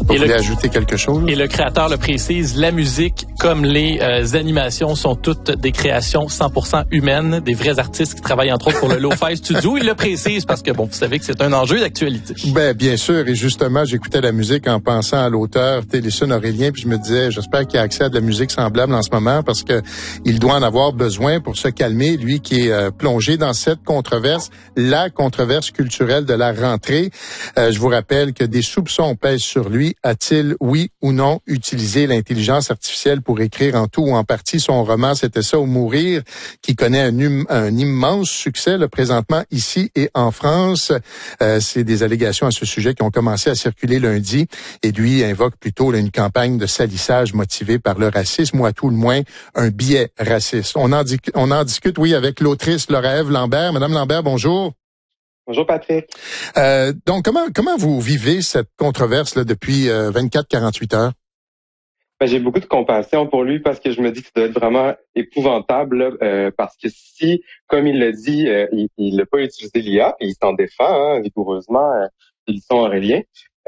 Vous voulez ajouter quelque chose? Et le créateur le précise, la musique comme les animations sont toutes des créations 100% humaines, des vrais artistes qui travaillent entre autres pour le Lo-Fi Studio. Il le précise parce que, bon, vous savez que c'est un enjeu d'actualité. Ben, bien sûr. Et justement, j'écoutais la musique en pensant à l'auteur Télisson Aurélien, puis je me disais, j'espère qu'il a accès à de la musique semblable en ce moment parce que il doit en avoir besoin pour se calmer, lui qui est plongé dans cette controverse, la controverse culturelle de la rentrée. Je vous rappelle que des soupçons pèsent sur lui. A-t-il, oui ou non, utilisé l'intelligence artificielle pour écrire en tout ou en partie son roman C'était ça ou mourir, qui connaît un immense succès là, présentement ici et en France. C'est des allégations à ce sujet qui ont commencé à circuler lundi et lui invoque plutôt là, une campagne de salissage motivée par le racisme ou à tout le moins un biais raciste. On en discute, oui, avec l'autrice Laura-Ève Lambert. Madame Lambert, bonjour. Bonjour Patrick. Donc comment vous vivez cette controverse là depuis 24-48 heures? Ben, j'ai beaucoup de compassion pour lui parce que je me dis que ça doit être vraiment épouvantable là, parce que si, comme il l'a dit, il n'a pas utilisé l'IA et il s'en défend rigoureusement, Télisson Aurélien,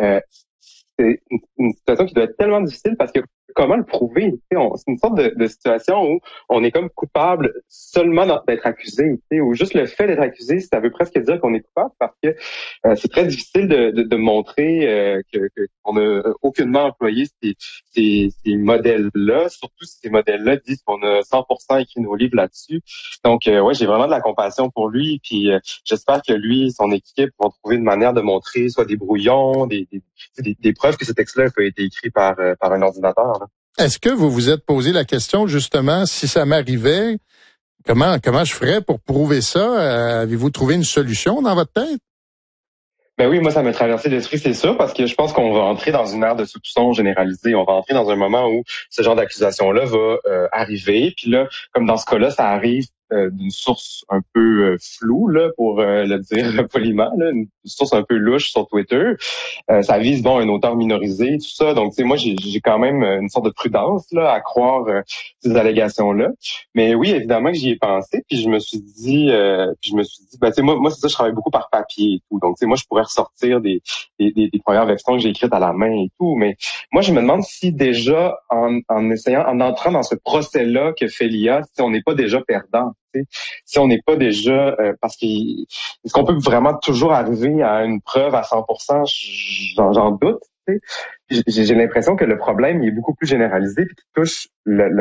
c'est une situation qui doit être tellement difficile parce que comment le prouver? C'est une sorte de situation où on est comme coupable seulement d'être accusé, ou juste le fait d'être accusé, ça veut presque dire qu'on est coupable parce que c'est très difficile de montrer qu'on n'a aucunement employé ces modèles-là, surtout si ces modèles-là disent qu'on a 100% écrit nos livres là-dessus. Donc, ouais, j'ai vraiment de la compassion pour lui, puis j'espère que lui et son équipe vont trouver une manière de montrer soit des brouillons, des preuves que ce texte-là a été écrit par un ordinateur. Là. Est-ce que vous vous êtes posé la question, justement, si ça m'arrivait, comment je ferais pour prouver ça? Avez-vous trouvé une solution dans votre tête? Ben oui, moi, ça m'a traversé l'esprit, c'est sûr, parce que je pense qu'on va entrer dans une ère de soupçon généralisée. On va entrer dans un moment où ce genre d'accusation-là va arriver. Puis là, comme dans ce cas-là, ça arrive d'une source un peu floue, là, pour le dire poliment, là, une source un peu louche sur Twitter. Ça vise, bon, un auteur minorisé, tout ça. Donc, tu sais, moi, j'ai quand même une sorte de prudence là à croire ces allégations-là. Mais oui, évidemment que j'y ai pensé, puis je me suis dit, ben, tu sais, moi, c'est ça, je travaille beaucoup par papier et tout. Donc, tu sais, moi, je pourrais ressortir des premières versions que j'ai écrites à la main et tout. Mais moi, je me demande si déjà, en entrant dans ce procès-là que fait l'IA, si on n'est pas déjà perdant. Si on n'est pas déjà parce est-ce qu'on peut vraiment toujours arriver à une preuve à 100%? J'en doute. J'ai l'impression que le problème il est beaucoup plus généralisé et qui touche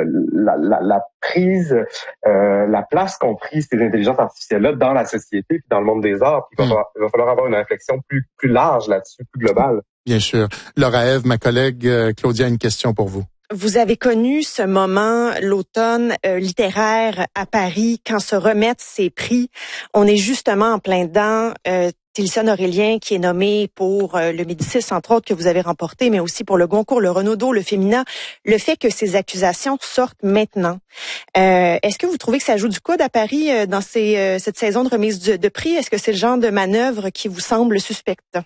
la prise, la place qu'ont prise ces intelligences artificielles-là dans la société et dans le monde des arts. Il va falloir avoir une réflexion plus large là-dessus, plus globale. Bien sûr. Laura-Ève, ma collègue Claudia, a une question pour vous. Vous avez connu ce moment, l'automne littéraire à Paris, quand se remettent ces prix. On est justement en plein dedans. Télisson Aurélien, qui est nommé pour le Médicis, entre autres, que vous avez remporté, mais aussi pour le Goncourt, le Renaudot, le Femina. Le fait que ces accusations sortent maintenant, est-ce que vous trouvez que ça joue du coude à Paris dans cette saison de remise de prix? Est-ce que c'est le genre de manœuvre qui vous semble suspecte?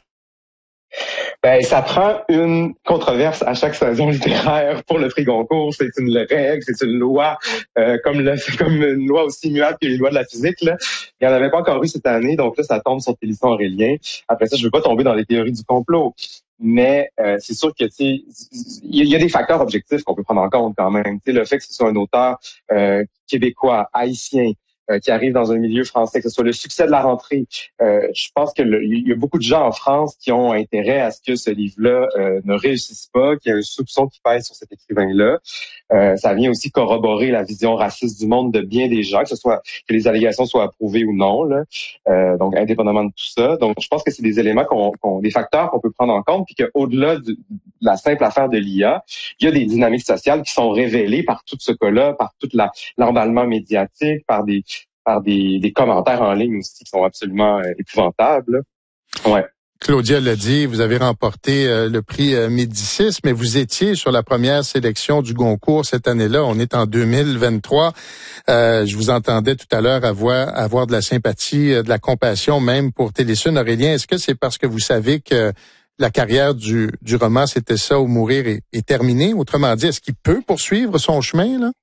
Ben, ça prend une controverse à chaque saison littéraire pour le prix Goncourt. C'est une règle, c'est une loi, comme une loi aussi immuable que les lois de la physique. Là. Il n'y en avait pas encore eu cette année, donc là, ça tombe sur Télisson Aurélien. Après ça, je veux pas tomber dans les théories du complot. Mais c'est sûr que il y a des facteurs objectifs qu'on peut prendre en compte quand même. Le fait que ce soit un auteur québécois, haïtien, qui arrive dans un milieu français, que ce soit le succès de la rentrée. Je pense que il y a beaucoup de gens en France qui ont intérêt à ce que ce livre-là ne réussisse pas, qu'il y ait un soupçon qui pèse sur cet écrivain-là. Ça vient aussi corroborer la vision raciste du monde de bien des gens, que les allégations soient approuvées ou non. Là. Donc, indépendamment de tout ça. Donc, je pense que c'est des éléments des facteurs qu'on peut prendre en compte, puis qu'au-delà de la simple affaire de l'IA, il y a des dynamiques sociales qui sont révélées par tout ce cas-là, par tout l'emballement médiatique, par des commentaires en ligne aussi qui sont absolument épouvantables. Ouais. Claudia l'a dit, vous avez remporté le prix Médicis, mais vous étiez sur la première sélection du Goncourt cette année-là. On est en 2023. Je vous entendais tout à l'heure avoir de la sympathie, de la compassion même pour Télisson Aurélien. Est-ce que c'est parce que vous savez que la carrière du roman C'était ça ou mourir est terminée? Autrement dit, est-ce qu'il peut poursuivre son chemin, là?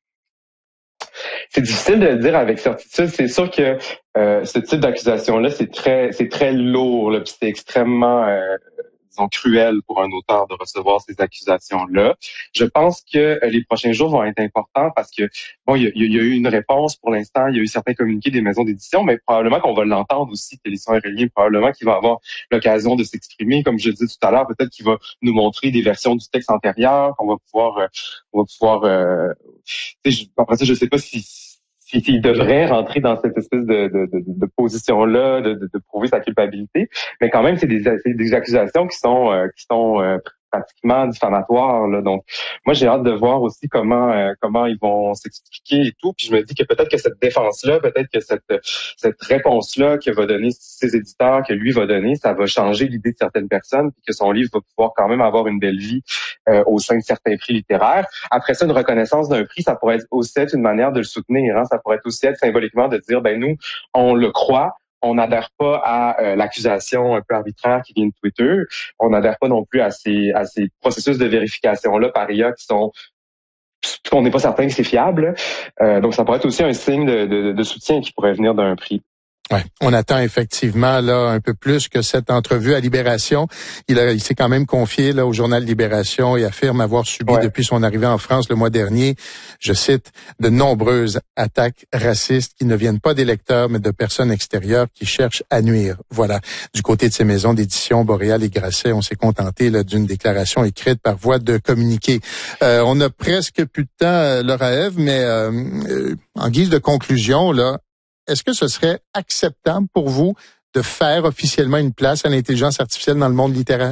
C'est difficile de le dire avec certitude. C'est sûr que ce type d'accusation-là, c'est très lourd, là, puis c'est extrêmement disons, cruel pour un auteur de recevoir ces accusations-là. Je pense que les prochains jours vont être importants parce que, bon, il y a eu une réponse pour l'instant, il y a eu certains communiqués des maisons d'édition, mais probablement qu'on va l'entendre aussi, Téléson Aurélien, probablement qu'il va avoir l'occasion de s'exprimer, comme je disais tout à l'heure, peut-être qu'il va nous montrer des versions du texte antérieur, qu'on va pouvoir, après ça, je sais pas s'il devrait rentrer dans cette espèce de position-là, de prouver sa culpabilité, mais quand même, c'est des accusations qui sont pratiquement diffamatoires, là. Donc, moi, j'ai hâte de voir aussi comment ils vont s'expliquer et tout. Puis je me dis que peut-être que cette défense-là, peut-être que cette réponse-là que va donner ses éditeurs, que lui va donner, ça va changer l'idée de certaines personnes, puis que son livre va pouvoir quand même avoir une belle vie au sein de certains prix littéraires. Après ça, une reconnaissance d'un prix, ça pourrait être aussi être une manière de le soutenir, hein. Ça pourrait être aussi être symboliquement de dire, ben nous, on le croit. On n'adhère pas à l'accusation un peu arbitraire qui vient de Twitter. On n'adhère pas non plus à ces processus de vérification-là par IA qu'on n'est pas certain que c'est fiable. Donc, ça pourrait être aussi un signe de soutien qui pourrait venir d'un prix. Ouais, on attend effectivement là un peu plus que cette entrevue à Libération. Il s'est quand même confié là au journal Libération et affirme avoir subi depuis son arrivée en France le mois dernier, je cite, de nombreuses attaques racistes qui ne viennent pas des lecteurs mais de personnes extérieures qui cherchent à nuire. Voilà. Du côté de ces maisons d'édition Boréal et Grasset, on s'est contenté là d'une déclaration écrite par voie de communiqué. On a presque plus de temps, Laura Ève, mais en guise de conclusion là. Est-ce que ce serait acceptable pour vous de faire officiellement une place à l'intelligence artificielle dans le monde littéraire?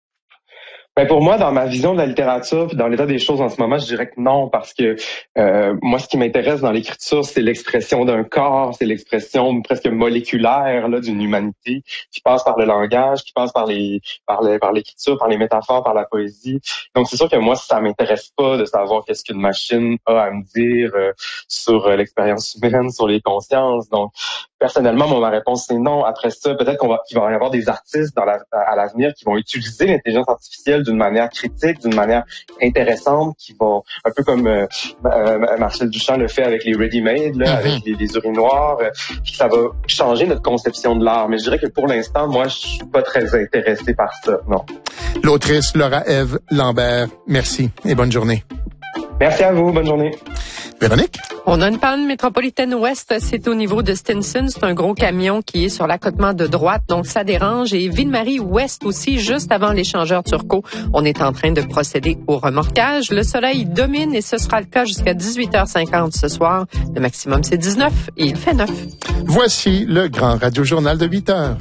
Ben pour moi, dans ma vision de la littérature, puis dans l'état des choses en ce moment, je dirais que non, parce que moi, ce qui m'intéresse dans l'écriture, c'est l'expression d'un corps, c'est l'expression presque moléculaire là d'une humanité qui passe par le langage, qui passe par l'écriture, par les métaphores, par la poésie. Donc c'est sûr que moi, ça m'intéresse pas de savoir qu'est-ce qu'une machine a à me dire sur l'expérience humaine, sur les consciences. Donc personnellement, moi, ma réponse c'est non. Après ça, peut-être qu'il va y avoir des artistes à l'avenir qui vont utiliser l'intelligence artificielle d'une manière critique, d'une manière intéressante, qui vont, un peu comme Marcel Duchamp le fait avec les ready-made, là, avec les urinoirs, puis ça va changer notre conception de l'art. Mais je dirais que pour l'instant, moi, je suis pas très intéressé par ça, non. L'autrice Laura Ève Lambert, merci et bonne journée. Merci à vous, bonne journée. Véronique? On a une panne métropolitaine ouest, c'est au niveau de Stinson. C'est un gros camion qui est sur l'accotement de droite, donc ça dérange. Et Ville-Marie ouest aussi, juste avant l'échangeur Turcot. On est en train de procéder au remorquage. Le soleil domine et ce sera le cas jusqu'à 18h50 ce soir. Le maximum, c'est 19 et il fait 9. Voici le grand radiojournal de 8 heures.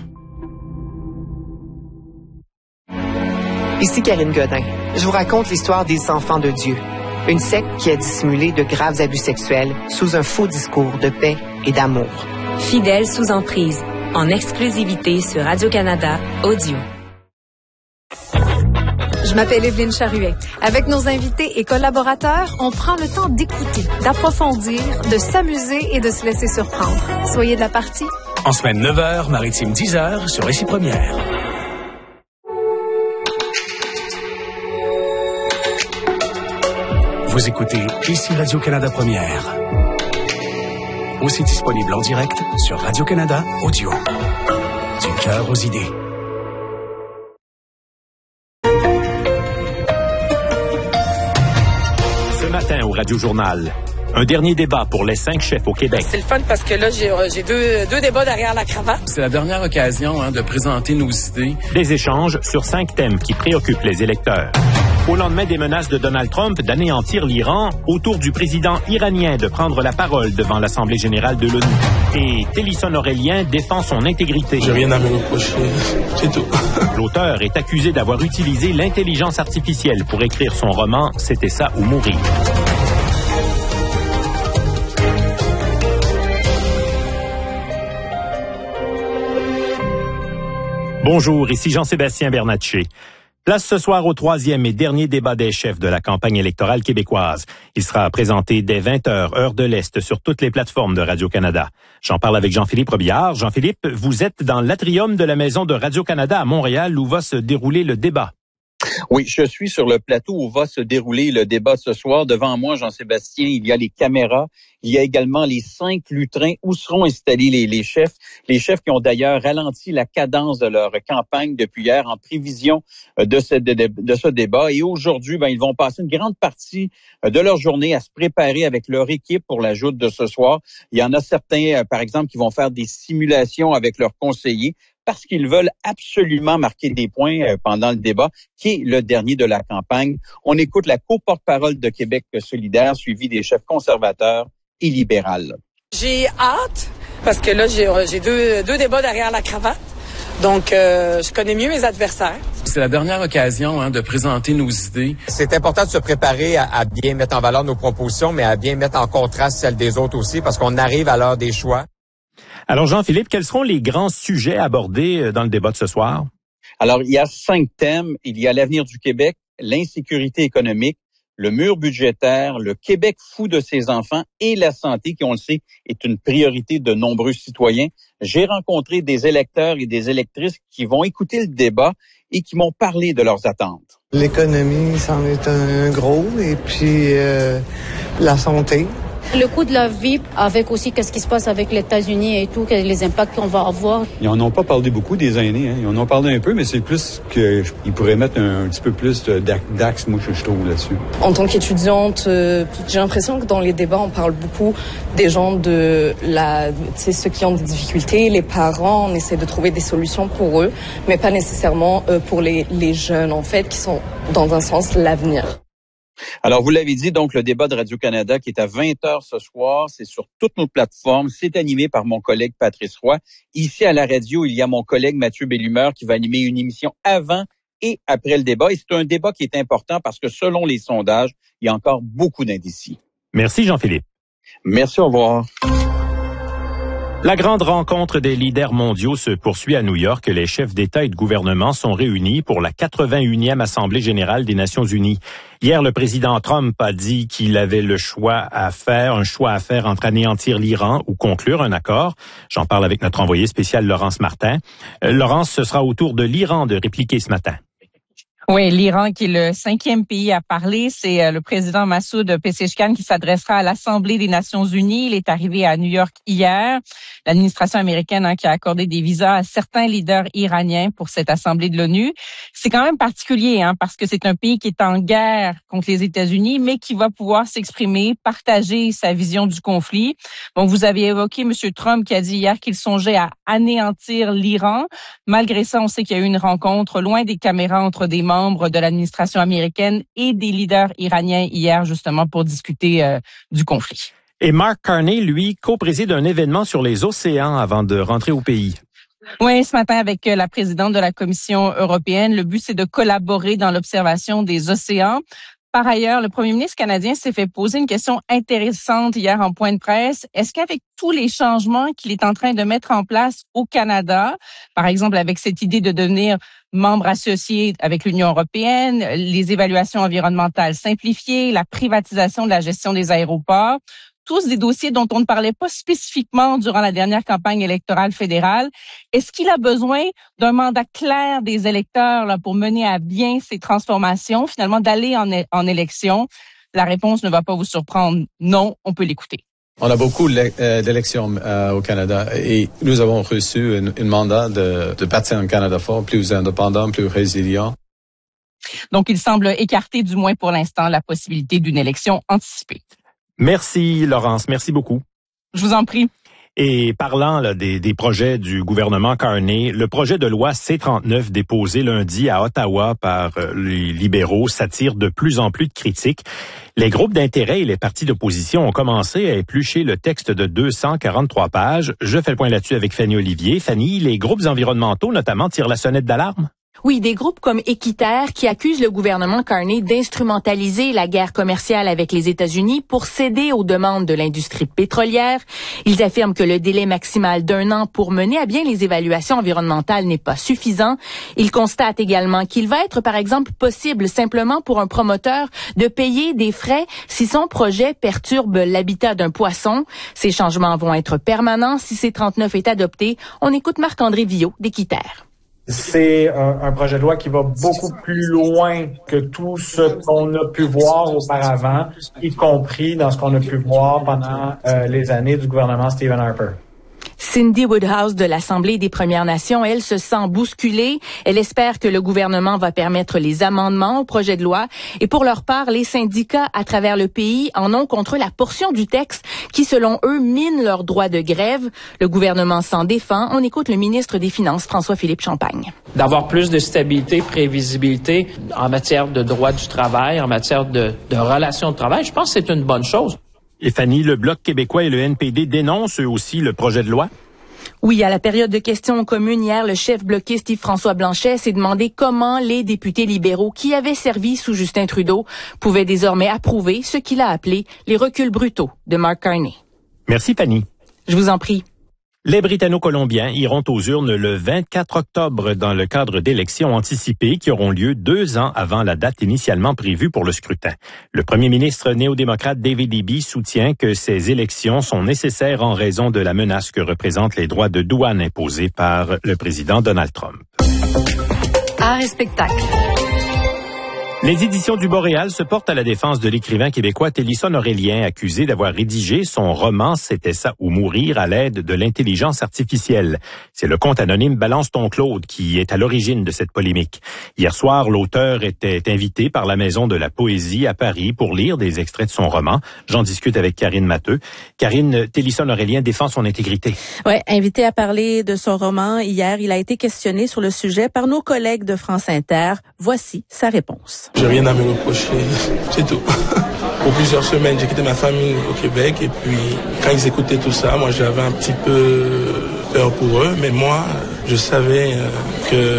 Ici Karine Godin. Je vous raconte l'histoire des enfants de Dieu. Une secte qui a dissimulé de graves abus sexuels sous un faux discours de paix et d'amour. Fidèles sous emprise, en exclusivité sur Radio-Canada Audio. Je m'appelle Evelyne Charuet. Avec nos invités et collaborateurs, on prend le temps d'écouter, d'approfondir, de s'amuser et de se laisser surprendre. Soyez de la partie. En semaine 9h, maritime 10h sur Récit Première. Vous écoutez ici Radio-Canada Première. Aussi disponible en direct sur Radio-Canada Audio. Du cœur aux idées. Ce matin au Radio-Journal, un dernier débat pour les 5 chefs au Québec. C'est le fun parce que là, j'ai deux débats derrière la cravate. C'est la dernière occasion de présenter nos idées. Des échanges sur 5 thèmes qui préoccupent les électeurs. Au lendemain des menaces de Donald Trump d'anéantir l'Iran, au tour du président iranien de prendre la parole devant l'Assemblée générale de l'ONU. Et Téléson Aurélien défend son intégrité. J'ai rien à me reprocher, c'est tout. L'auteur est accusé d'avoir utilisé l'intelligence artificielle pour écrire son roman « C'était ça ou mourir ». Bonjour, ici Jean-Sébastien Bernatchez. Place ce soir au 3e et dernier débat des chefs de la campagne électorale québécoise. Il sera présenté dès 20h, heure de l'Est, sur toutes les plateformes de Radio-Canada. J'en parle avec Jean-Philippe Robillard. Jean-Philippe, vous êtes dans l'atrium de la maison de Radio-Canada à Montréal où va se dérouler le débat. Oui, je suis sur le plateau où va se dérouler le débat ce soir. Devant moi, Jean-Sébastien, il y a les caméras. Il y a également les 5 lutrins où seront installés les chefs. Les chefs qui ont d'ailleurs ralenti la cadence de leur campagne depuis hier en prévision de ce débat. Et aujourd'hui, ils vont passer une grande partie de leur journée à se préparer avec leur équipe pour la joute de ce soir. Il y en a certains, par exemple, qui vont faire des simulations avec leurs conseillers parce qu'ils veulent absolument marquer des points pendant le débat, qui est le dernier de la campagne. On écoute la co-porte-parole de Québec solidaire, suivie des chefs conservateurs et libéral. J'ai hâte, parce que là, j'ai deux débats derrière la cravate. Donc, je connais mieux mes adversaires. C'est la dernière occasion de présenter nos idées. C'est important de se préparer à bien mettre en valeur nos propositions, mais à bien mettre en contraste celles des autres aussi, parce qu'on arrive à l'heure des choix. Alors, Jean-Philippe, quels seront les grands sujets abordés dans le débat de ce soir? Alors, il y a 5 thèmes. Il y a l'avenir du Québec, l'insécurité économique, le mur budgétaire, le Québec fou de ses enfants et la santé, qui, on le sait, est une priorité de nombreux citoyens. J'ai rencontré des électeurs et des électrices qui vont écouter le débat et qui m'ont parlé de leurs attentes. L'économie, c'en est un gros, et puis la santé. Le coût de la vie, avec aussi qu'est-ce qui se passe avec les États-Unis et tout, les impacts qu'on va avoir. Ils en ont pas parlé beaucoup des aînés, Ils en ont parlé un peu, mais c'est plus qu'ils pourraient mettre un petit peu plus d'axe, moi, je trouve, là-dessus. En tant qu'étudiante, j'ai l'impression que dans les débats, on parle beaucoup des gens ceux qui ont des difficultés, les parents, on essaie de trouver des solutions pour eux, mais pas nécessairement pour les jeunes, en fait, qui sont, dans un sens, l'avenir. Alors, vous l'avez dit, donc, le débat de Radio-Canada qui est à 20h ce soir, c'est sur toutes nos plateformes. C'est animé par mon collègue Patrice Roy. Ici, à la radio, il y a mon collègue Mathieu Bellumeur qui va animer une émission avant et après le débat. Et c'est un débat qui est important parce que, selon les sondages, il y a encore beaucoup d'indécis. Merci, Jean-Philippe. Merci, au revoir. La grande rencontre des leaders mondiaux se poursuit à New York. Les chefs d'État et de gouvernement sont réunis pour la 81e Assemblée générale des Nations unies. Hier, le président Trump a dit qu'il avait un choix à faire entre anéantir l'Iran ou conclure un accord. J'en parle avec notre envoyé spécial Laurence Martin. Laurence, ce sera au tour de l'Iran de répliquer ce matin. Oui, l'Iran qui est le 5e pays à parler, c'est le président Massoud Pezeshkian qui s'adressera à l'Assemblée des Nations unies. Il est arrivé à New York hier. L'administration américaine qui a accordé des visas à certains leaders iraniens pour cette Assemblée de l'ONU. C'est quand même particulier parce que c'est un pays qui est en guerre contre les États-Unis, mais qui va pouvoir s'exprimer, partager sa vision du conflit. Bon, vous avez évoqué M. Trump qui a dit hier qu'il songeait à anéantir l'Iran. Malgré ça, on sait qu'il y a eu une rencontre loin des caméras entre des membres de l'administration américaine et des leaders iraniens hier, justement, pour discuter du conflit. Et Mark Carney, lui, co-préside un événement sur les océans avant de rentrer au pays. Oui, ce matin avec la présidente de la Commission européenne. Le but, c'est de collaborer dans l'observation des océans. Par ailleurs, le premier ministre canadien s'est fait poser une question intéressante hier en point de presse. Est-ce qu'avec tous les changements qu'il est en train de mettre en place au Canada, par exemple avec cette idée de devenir membre associé avec l'Union européenne, les évaluations environnementales simplifiées, la privatisation de la gestion des aéroports, tous des dossiers dont on ne parlait pas spécifiquement durant la dernière campagne électorale fédérale. Est-ce qu'il a besoin d'un mandat clair des électeurs pour mener à bien ces transformations, finalement d'aller en élection? La réponse ne va pas vous surprendre. Non, on peut l'écouter. On a beaucoup d'élections au Canada et nous avons reçu un mandat de bâtir un Canada fort, plus indépendant, plus résilient. Donc, il semble écarter, du moins pour l'instant, la possibilité d'une élection anticipée. Merci, Laurence. Merci beaucoup. Je vous en prie. Et parlant des projets du gouvernement Carney, le projet de loi C-39 déposé lundi à Ottawa par les libéraux s'attire de plus en plus de critiques. Les groupes d'intérêt et les partis d'opposition ont commencé à éplucher le texte de 243 pages. Je fais le point là-dessus avec Fanny Olivier. Fanny, les groupes environnementaux notamment tirent la sonnette d'alarme? Oui, des groupes comme Équiterre qui accusent le gouvernement Carney d'instrumentaliser la guerre commerciale avec les États-Unis pour céder aux demandes de l'industrie pétrolière. Ils affirment que le délai maximal d'1 an pour mener à bien les évaluations environnementales n'est pas suffisant. Ils constatent également qu'il va être, par exemple, possible simplement pour un promoteur de payer des frais si son projet perturbe l'habitat d'un poisson. Ces changements vont être permanents si C-39 est adopté. On écoute Marc-André Villot d'Équiterre. C'est un projet de loi qui va beaucoup plus loin que tout ce qu'on a pu voir auparavant, y compris dans ce qu'on a pu voir pendant les années du gouvernement Stephen Harper. Cindy Woodhouse de l'Assemblée des Premières Nations, elle se sent bousculée. Elle espère que le gouvernement va permettre les amendements au projet de loi. Et pour leur part, les syndicats à travers le pays en ont contre la portion du texte qui, selon eux, mine leur droit de grève. Le gouvernement s'en défend. On écoute le ministre des Finances, François-Philippe Champagne. D'avoir plus de stabilité, prévisibilité en matière de droit du travail, en matière de relations de travail, je pense que c'est une bonne chose. Et Fanny, le Bloc québécois et le NPD dénoncent eux aussi le projet de loi? Oui, à la période de questions communes hier, le chef bloquiste Yves-François Blanchet s'est demandé comment les députés libéraux qui avaient servi sous Justin Trudeau pouvaient désormais approuver ce qu'il a appelé les reculs brutaux de Mark Carney. Merci Fanny. Je vous en prie. Les Britanno-Colombiens iront aux urnes le 24 octobre dans le cadre d'élections anticipées qui auront lieu 2 ans avant la date initialement prévue pour le scrutin. Le premier ministre néo-démocrate David Eby soutient que ces élections sont nécessaires en raison de la menace que représentent les droits de douane imposés par le président Donald Trump. Art et spectacle. Les éditions du Boréal se portent à la défense de l'écrivain québécois Télisson Aurélien, accusé d'avoir rédigé son roman « C'était ça ou mourir » à l'aide de l'intelligence artificielle. C'est le compte anonyme Balance ton Claude qui est à l'origine de cette polémique. Hier soir, l'auteur était invité par la Maison de la Poésie à Paris pour lire des extraits de son roman. J'en discute avec Karine Matteux. Karine, Télisson Aurélien défend son intégrité. Ouais, invité à parler de son roman hier, il a été questionné sur le sujet par nos collègues de France Inter. Voici sa réponse. J'ai rien à me reprocher, c'est tout. Pour plusieurs semaines, j'ai quitté ma famille au Québec et puis quand ils écoutaient tout ça, moi j'avais un petit peu peur pour eux, mais moi je savais que